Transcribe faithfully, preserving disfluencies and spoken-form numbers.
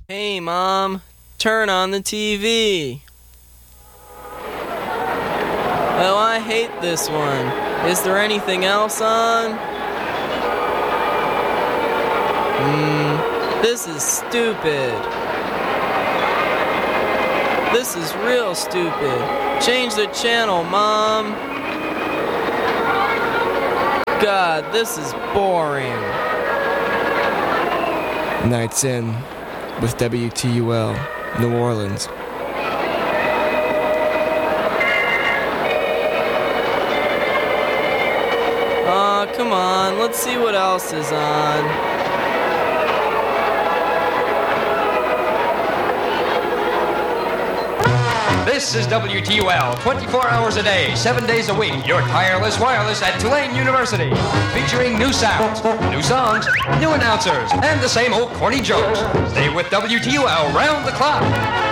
Hey, Mom, turn on the T V. Oh, I hate this one. Is there anything else on? Hmm, this is stupid. This is real stupid. Change the channel, Mom. God, this is boring. Nights In with W T U L, New Orleans. Aw, come on, let's see what else is on. This is W T U L, twenty-four hours a day, seven days a week, your tireless wireless at Tulane University. Featuring new sounds, new songs, new announcers, and the same old corny jokes. Stay with W T U L round the clock.